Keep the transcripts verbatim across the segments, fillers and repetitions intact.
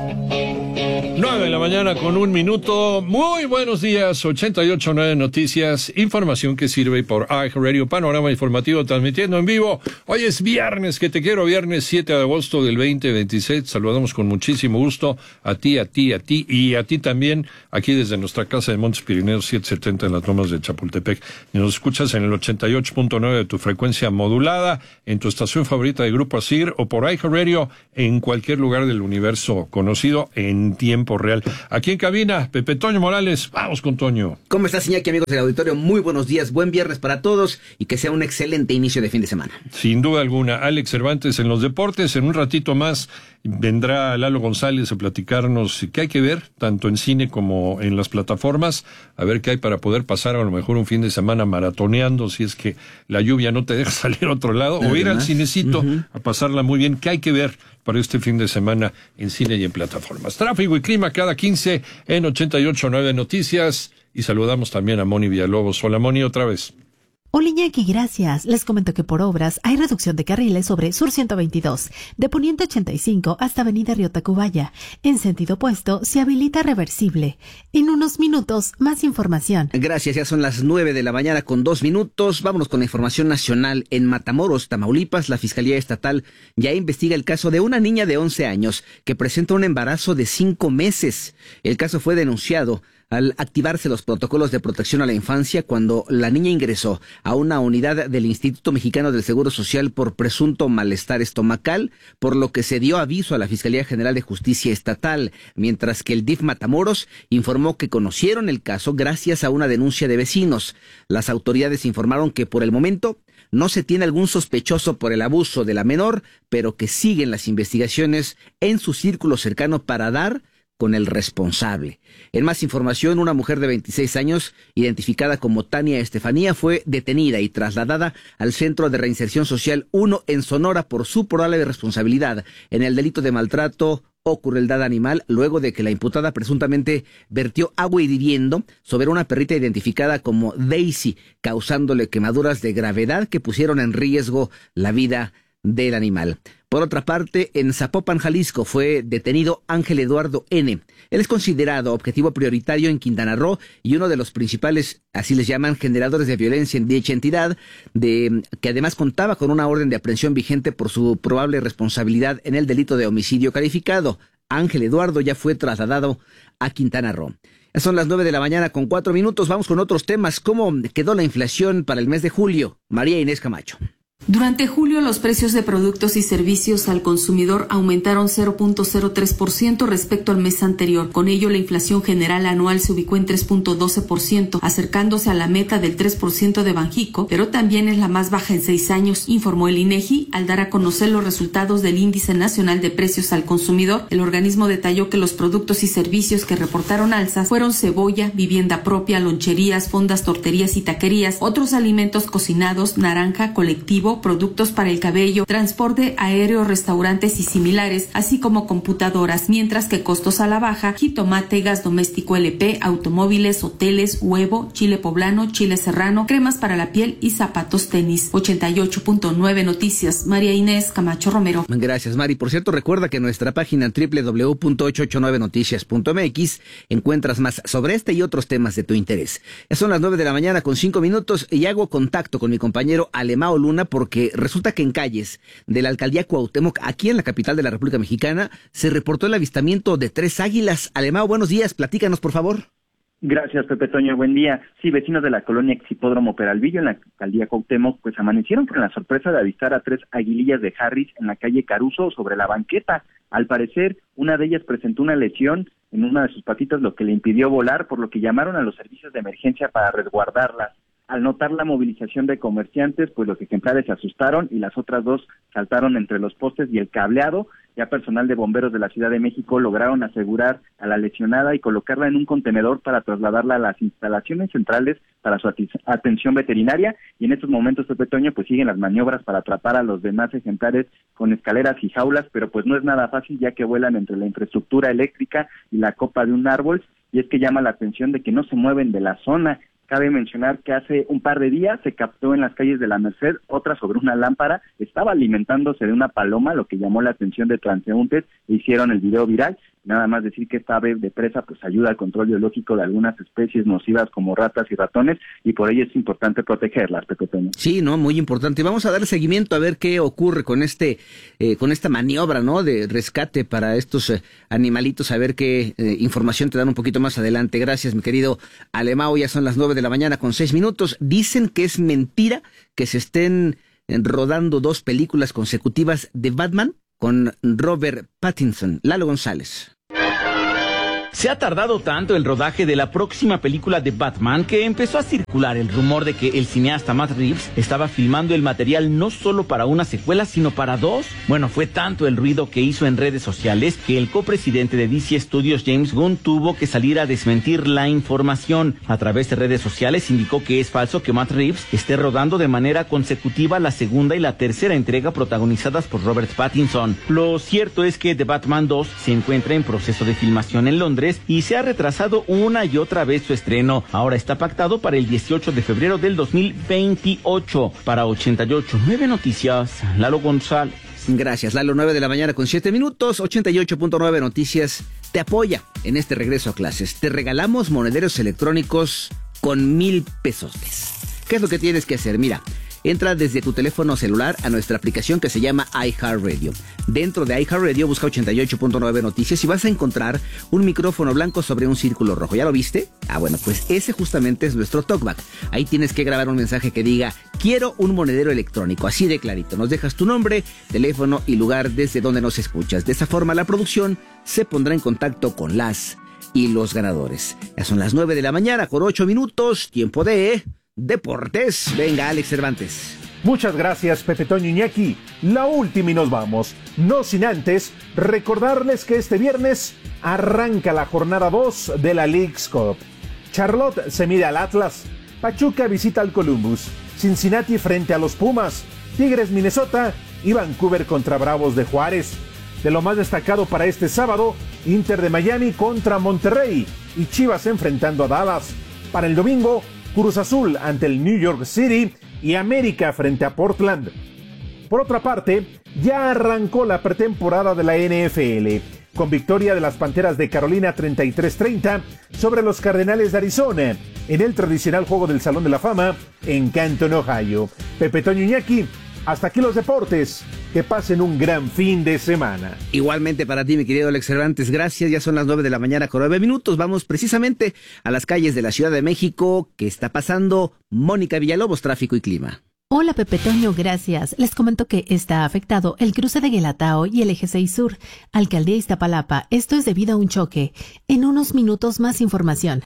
nueve de la mañana con un minuto. Muy buenos días, ochenta y ocho punto nueve Noticias, información que sirve por iHeartRadio, panorama informativo transmitiendo en vivo. Hoy es viernes, que te quiero, viernes siete de agosto del veinte veintiséis. Saludamos con muchísimo gusto a ti, a ti, a ti y a ti también, aquí desde nuestra casa de Montes Pirineos setecientos setenta en las Lomas de Chapultepec. Y nos escuchas en el ochenta y ocho punto nueve de tu frecuencia modulada, en tu estación favorita de Grupo Asir o por iHeartRadio en cualquier lugar del universo conocido en tiempo real. Aquí en cabina, Pepe Toño Morales. Vamos con Toño. ¿Cómo estás, Iñaki, amigos del auditorio? Muy buenos días, buen viernes para todos y que sea un excelente inicio de fin de semana. Sin duda alguna. Alex Cervantes en los deportes. En un ratito más vendrá Lalo González a platicarnos qué hay que ver, tanto en cine como en las plataformas, a ver qué hay para poder pasar a lo mejor un fin de semana maratoneando, si es que la lluvia no te deja salir a otro lado, o ir al cinecito uh-huh. a pasarla muy bien. ¿Qué hay que ver para este fin de semana en cine y en plataformas? Tráfico y clima cada quince en ochenta y ocho punto nueve Noticias. Y saludamos también a Moni Villalobos. Hola, Moni, otra vez. Hola, Iñaki, gracias. Les comento que por obras hay reducción de carriles sobre Sur ciento veintidós, de Poniente ochenta y cinco hasta Avenida Río Tacubaya. En sentido opuesto, se habilita reversible. En unos minutos, más información. Gracias, ya son las nueve de la mañana con dos minutos. Vámonos con la información nacional. En Matamoros, Tamaulipas, la Fiscalía Estatal ya investiga el caso de una niña de once años que presenta un embarazo de cinco meses. El caso fue denunciado al activarse los protocolos de protección a la infancia cuando la niña ingresó a una unidad del Instituto Mexicano del Seguro Social por presunto malestar estomacal, por lo que se dio aviso a la Fiscalía General de Justicia Estatal, mientras que el D I F Matamoros informó que conocieron el caso gracias a una denuncia de vecinos. Las autoridades informaron que por el momento no se tiene algún sospechoso por el abuso de la menor, pero que siguen las investigaciones en su círculo cercano para dar con el responsable. En más información, una mujer de veintiséis años, identificada como Tania Estefanía, fue detenida y trasladada al Centro de Reinserción Social uno en Sonora por su probable responsabilidad en el delito de maltrato o crueldad animal, luego de que la imputada presuntamente vertió agua hirviendo sobre una perrita identificada como Daisy, causándole quemaduras de gravedad que pusieron en riesgo la vida del animal. Por otra parte, en Zapopan, Jalisco, fue detenido Ángel Eduardo N. Él es considerado objetivo prioritario en Quintana Roo y uno de los principales, así les llaman, generadores de violencia en dicha entidad, de, que además contaba con una orden de aprehensión vigente por su probable responsabilidad en el delito de homicidio calificado. Ángel Eduardo ya fue trasladado a Quintana Roo. Son las nueve de la mañana con cuatro minutos. Vamos con otros temas. ¿Cómo quedó la inflación para el mes de julio? María Inés Camacho. Durante julio, los precios de productos y servicios al consumidor aumentaron cero punto cero tres por ciento respecto al mes anterior. Con ello, la inflación general anual se ubicó en tres punto doce por ciento, acercándose a la meta del tres por ciento de Banjico, pero también es la más baja en seis años, informó el INEGI al dar a conocer los resultados del Índice Nacional de Precios al Consumidor. El organismo detalló que los productos y servicios que reportaron alzas fueron cebolla, vivienda propia, loncherías, fondas, torterías y taquerías, otros alimentos cocinados, naranja, colectivo, productos para el cabello, transporte aéreo, restaurantes y similares, así como computadoras, mientras que costos a la baja, jitomate, gas doméstico L P, automóviles, hoteles, huevo, chile poblano, chile serrano, cremas para la piel y zapatos tenis. ochenta y ocho punto nueve Noticias, María Inés Camacho Romero. Gracias, Mari. Por cierto, recuerda que en nuestra página doble u doble u doble u punto ochocientos ochenta y nueve noticias punto m x encuentras más sobre este y otros temas de tu interés. Ya son las nueve de la mañana con cinco minutos y hago contacto con mi compañero Alemao Luna porque resulta que en calles de la alcaldía Cuauhtémoc, aquí en la capital de la República Mexicana, se reportó el avistamiento de tres águilas. Alemao, buenos días, platícanos por favor. Gracias, Pepe Toño, buen día. Sí, vecinos de la colonia Exhipódromo Peralvillo, en la alcaldía Cuauhtémoc, pues amanecieron con la sorpresa de avistar a tres aguilillas de Harris en la calle Caruso sobre la banqueta. Al parecer, una de ellas presentó una lesión en una de sus patitas, lo que le impidió volar, por lo que llamaron a los servicios de emergencia para resguardarlas. Al notar la movilización de comerciantes, pues los ejemplares se asustaron y las otras dos saltaron entre los postes y el cableado. Ya personal de bomberos de la Ciudad de México lograron asegurar a la lesionada y colocarla en un contenedor para trasladarla a las instalaciones centrales para su atención veterinaria. Y en estos momentos, Pepe Toño, pues siguen las maniobras para atrapar a los demás ejemplares con escaleras y jaulas, pero pues no es nada fácil ya que vuelan entre la infraestructura eléctrica y la copa de un árbol. Y es que llama la atención de que no se mueven de la zona. Cabe mencionar que hace un par de días se captó en las calles de la Merced otra sobre una lámpara, estaba alimentándose de una paloma, lo que llamó la atención de transeúntes e hicieron el video viral. Nada más decir que esta ave de presa pues ayuda al control biológico de algunas especies nocivas como ratas y ratones, y por ello es importante protegerlas, Pepe Toño. Sí, no, muy importante. Vamos a dar seguimiento a ver qué ocurre con este, eh, con esta maniobra, ¿no? De rescate para estos eh, animalitos, a ver qué eh, información te dan un poquito más adelante. Gracias, mi querido Alemão. Ya son las nueve de la mañana con seis minutos. Dicen que es mentira que se estén rodando dos películas consecutivas de Batman con Robert Pattinson. Lalo González. Se ha tardado tanto el rodaje de la próxima película de Batman que empezó a circular el rumor de que el cineasta Matt Reeves estaba filmando el material no solo para una secuela, sino para dos. Bueno, fue tanto el ruido que hizo en redes sociales que el copresidente de D C Studios, James Gunn, tuvo que salir a desmentir la información. A través de redes sociales indicó que es falso que Matt Reeves esté rodando de manera consecutiva la segunda y la tercera entrega protagonizadas por Robert Pattinson. Lo cierto es que The Batman dos se encuentra en proceso de filmación en Londres y se ha retrasado una y otra vez su estreno. Ahora está pactado para el dieciocho de febrero del dos mil veintiocho. Para ochenta y ocho punto nueve Noticias, Lalo González. Gracias, Lalo. Nueve de la mañana con siete minutos. ochenta y ocho punto nueve Noticias te apoya en este regreso a clases. Te regalamos monederos electrónicos con mil pesos. ¿Qué es lo que tienes que hacer? Mira, entra desde tu teléfono celular a nuestra aplicación que se llama iHeartRadio. Dentro de iHeartRadio busca ochenta y ocho punto nueve Noticias y vas a encontrar un micrófono blanco sobre un círculo rojo. ¿Ya lo viste? Ah, bueno, pues ese justamente es nuestro talkback. Ahí tienes que grabar un mensaje que diga: quiero un monedero electrónico, así de clarito. Nos dejas tu nombre, teléfono y lugar desde donde nos escuchas. De esa forma la producción se pondrá en contacto con las y los ganadores. Ya son las nueve de la mañana con ocho minutos, tiempo de deportes. Venga, Alex Cervantes. Muchas gracias, Pepe Toño Iñaki. La última y nos vamos. No sin antes recordarles que este viernes arranca la jornada dos de la Leagues Cup. Charlotte se mide al Atlas, Pachuca visita al Columbus, Cincinnati frente a los Pumas, Tigres Minnesota y Vancouver contra Bravos de Juárez. De lo más destacado para este sábado, Inter de Miami contra Monterrey y Chivas enfrentando a Dallas. Para el domingo, Cruz Azul ante el New York City y América frente a Portland. Por otra parte, ya arrancó la pretemporada de la N F L, con victoria de las Panteras de Carolina treinta y tres treinta sobre los Cardenales de Arizona, en el tradicional juego del Salón de la Fama en Canton, Ohio. Pepe Toño Iñaki, hasta aquí los deportes. Que pasen un gran fin de semana. Igualmente para ti, mi querido Alex Cervantes, gracias. Ya son las nueve de la mañana con nueve minutos. Vamos precisamente a las calles de la Ciudad de México. ¿Qué está pasando? Mónica Villalobos, tráfico y clima. Hola, Pepe Toño, gracias. Les comento que está afectado el cruce de Guelatao y el eje seis Sur, Alcaldía Iztapalapa. Esto es debido a un choque. En unos minutos más información.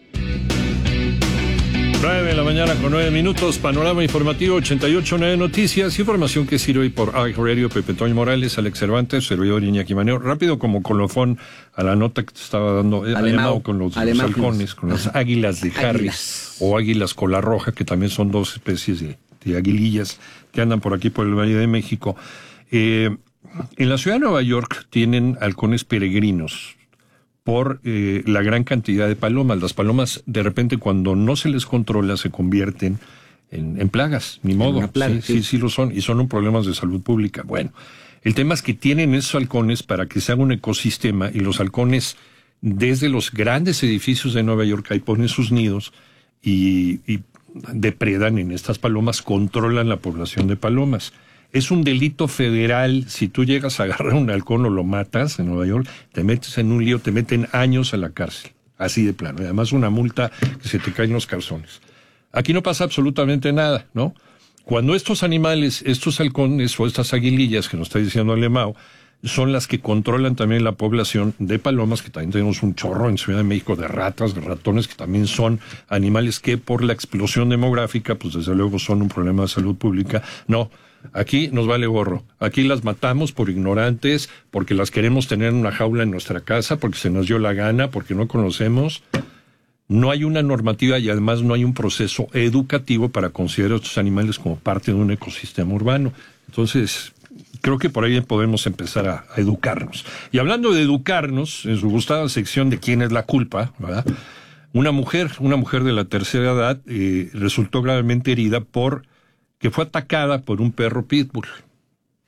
nueve de la mañana con nueve minutos, panorama informativo ochenta y ocho punto nueve Noticias, información que sirve por iHeartRadio. Pepe Toño Morales, Alex Cervantes, servidor Iñaki Manero. Rápido como colofón a la nota que te estaba dando Alemão con los, los halcones, con las águilas de Harris o águilas cola roja, que también son dos especies de, de aguilillas que andan por aquí por el Valle de México. Eh, en la ciudad de Nueva York tienen halcones peregrinos por eh, la gran cantidad de palomas. Las palomas, de repente, cuando no se les controla, se convierten en, en plagas, ni modo. Plaga, sí, sí. sí, sí lo son, y son un problema de salud pública. Bueno, el tema es que tienen esos halcones para que se haga un ecosistema, y los halcones, desde los grandes edificios de Nueva York, ahí ponen sus nidos y, y depredan en estas palomas, controlan la población de palomas. Es un delito federal. Si tú llegas a agarrar un halcón o lo matas en Nueva York, te metes en un lío, te meten años a la cárcel. Así de plano. Y además una multa que se te caen los calzones. Aquí no pasa absolutamente nada, ¿no? Cuando estos animales, estos halcones o estas aguilillas que nos está diciendo Alemão, son las que controlan también la población de palomas, que también tenemos un chorro en Ciudad de México, de ratas, de ratones, que también son animales que por la explosión demográfica, pues desde luego son un problema de salud pública. No. Aquí nos vale gorro. Aquí las matamos por ignorantes, porque las queremos tener en una jaula en nuestra casa, porque se nos dio la gana, porque no conocemos. No hay una normativa y además no hay un proceso educativo para considerar a estos animales como parte de un ecosistema urbano. Entonces, creo que por ahí podemos empezar a, a educarnos. Y hablando de educarnos, en su gustada sección de quién es la culpa, ¿verdad? Una mujer, una mujer de la tercera edad, eh, resultó gravemente herida por que fue atacada por un perro pitbull.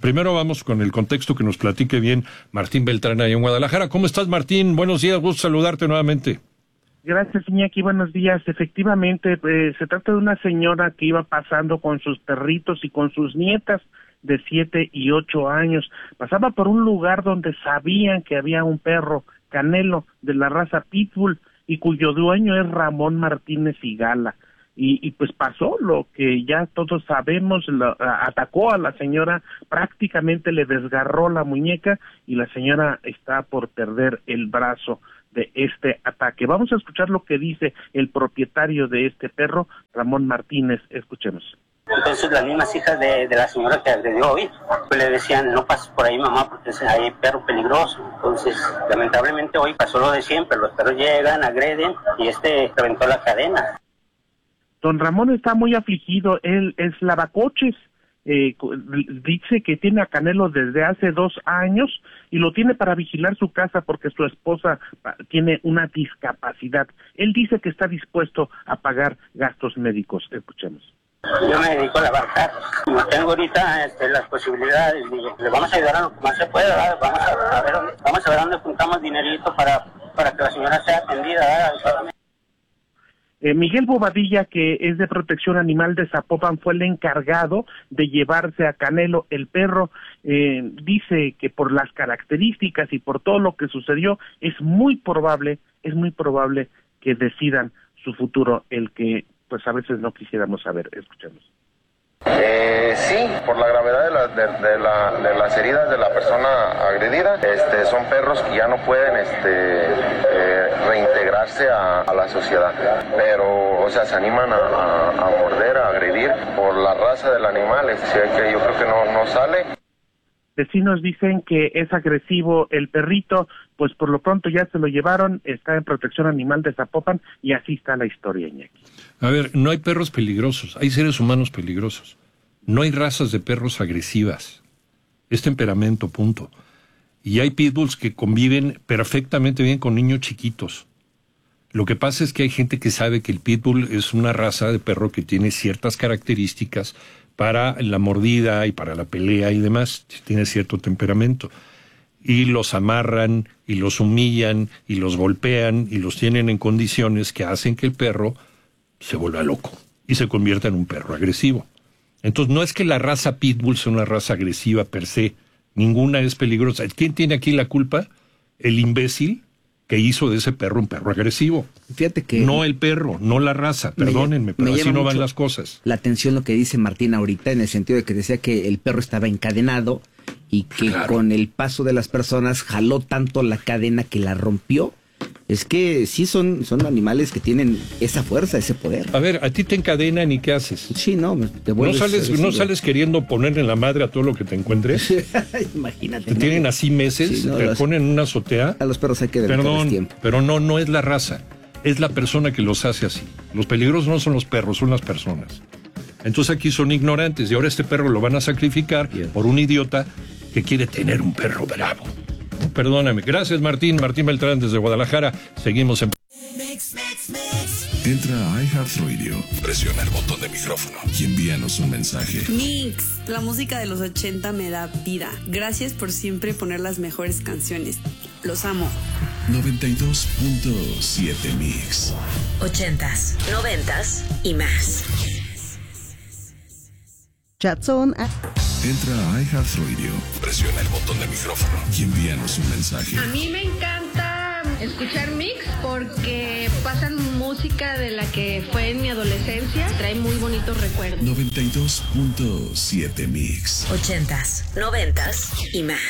Primero vamos con el contexto que nos platique bien Martín Beltrán ahí en Guadalajara. ¿Cómo estás, Martín? Buenos días, gusto saludarte nuevamente. Gracias, Iñaki, buenos días. Efectivamente, eh, se trata de una señora que iba pasando con sus perritos y con sus nietas de siete y ocho años. Pasaba por un lugar donde sabían que había un perro, Canelo, de la raza Pitbull, y cuyo dueño es Ramón Martínez Higala. Y, y pues pasó lo que ya todos sabemos, lo, a, atacó a la señora, prácticamente le desgarró la muñeca y la señora está por perder el brazo de este ataque. Vamos a escuchar lo que dice el propietario de este perro, Ramón Martínez. Escuchemos. Entonces las mismas hijas de, de la señora que agredió hoy, pues le decían, no pases por ahí, mamá, porque hay perro peligroso. Entonces, lamentablemente hoy pasó lo de siempre, los perros llegan, agreden y este reventó la cadena. Don Ramón está muy afligido, él es lavacoches. Eh, dice que tiene a Canelo desde hace dos años y lo tiene para vigilar su casa porque su esposa tiene una discapacidad. Él dice que está dispuesto a pagar gastos médicos. Escuchemos. Yo me dedico a lavar carros. Como tengo ahorita este, las posibilidades, digo, le vamos a ayudar a lo que más se pueda, ¿verdad? Vamos a, a ver dónde, vamos a ver dónde juntamos dinerito para, para que la señora sea atendida, ¿verdad? Eh, Miguel Bobadilla, que es de Protección Animal de Zapopan, fue el encargado de llevarse a Canelo, el perro. Eh, dice que por las características y por todo lo que sucedió, es muy probable, es muy probable que decidan su futuro, el que pues a veces no quisiéramos saber. Escuchemos. Eh, sí, por la gravedad de, la, de, de, la, de las heridas de la persona agredida, este, son perros que ya no pueden este, eh, reintegrarse a, a la sociedad, pero, o sea, se animan a, a, a morder, a agredir por la raza del animal, es decir, que yo creo que no, no sale. Vecinos dicen que es agresivo el perrito, pues por lo pronto ya se lo llevaron, está en Protección Animal de Zapopan y así está la historia, Iñaki. A ver, no hay perros peligrosos, hay seres humanos peligrosos. No hay razas de perros agresivas. Es temperamento, punto. Y hay pitbulls que conviven perfectamente bien con niños chiquitos. Lo que pasa es que hay gente que sabe que el pitbull es una raza de perro que tiene ciertas características para la mordida y para la pelea y demás, tiene cierto temperamento. Y los amarran, y los humillan, y los golpean, y los tienen en condiciones que hacen que el perro se vuelva loco y se convierta en un perro agresivo. Entonces no es que la raza pitbull sea una raza agresiva per se, ninguna es peligrosa. ¿Quién tiene aquí la culpa? El imbécil que hizo de ese perro un perro agresivo. Fíjate que... No el perro, no la raza, perdónenme, pero así no van las cosas. La atención lo que dice Martín ahorita, en el sentido de que decía que el perro estaba encadenado y que claro, con el paso de las personas jaló tanto la cadena que la rompió. Es que sí son, son animales que tienen esa fuerza, ese poder. A ver, ¿a ti te encadenan y qué haces? Sí, no, te vuelves... ¿No sales, ¿no sales queriendo poner en la madre a todo lo que te encuentres? Imagínate. Te ¿no? tienen así meses, sí, no, te los, ponen en una azotea. A los perros hay que dedicarles tiempo. Pero no, no es la raza, es la persona que los hace así. Los peligrosos no son los perros, son las personas. Entonces aquí son ignorantes y ahora este perro lo van a sacrificar Bien. por un idiota que quiere tener un perro bravo. Perdóname. Gracias, Martín. Martín Beltrán desde Guadalajara. Seguimos en... Entra a iHeartRadio, presiona el botón de micrófono y envíanos un mensaje. Mix, la música de los ochenta me da vida. Gracias por siempre poner las mejores canciones. Los amo. noventa y dos punto siete Mix. Ochentas, noventas y más. Chatson. Entra a iHeartRadio, presiona el botón de micrófono y envíanos un mensaje. A mí me encanta escuchar Mix porque pasan música de la que fue en mi adolescencia. Trae muy bonitos recuerdos. noventa y dos punto siete Mix. Ochentas, noventas y más.